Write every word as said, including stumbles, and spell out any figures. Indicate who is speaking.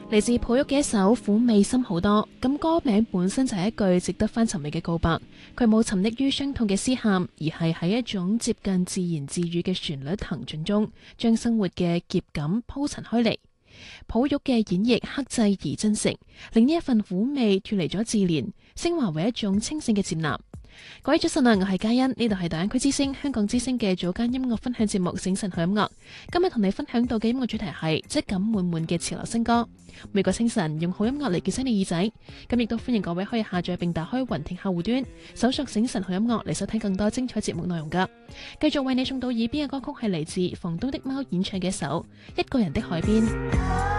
Speaker 1: 嚟自抱擁嘅一首苦味深好多，咁歌名本身就係一句值得翻尋味嘅告白。佢冇沉溺於傷痛嘅嘶喊，而係喺一種接近自言自語嘅旋律行進中，將生活嘅澀感鋪陳開嚟。抱擁嘅演繹克制而真誠，令呢一份苦味脫離咗自憐，升華為一種清醒嘅接納。各位早晨啊，我係嘉欣，呢度係大灣區之聲香港之聲嘅早間音樂分享節目《醒晨好音樂》。今日同你分享到嘅音樂主題係質感滿滿嘅潮流新歌。每個清晨用好音樂嚟叫醒你耳仔，咁亦都歡迎各位可以下載並打開雲聽客戶端，搜索醒晨好音樂嚟收聽更多精彩節目內容噶。繼續為你送到耳邊嘅歌曲係嚟自房東的貓演唱嘅一首《一個人的海邊》。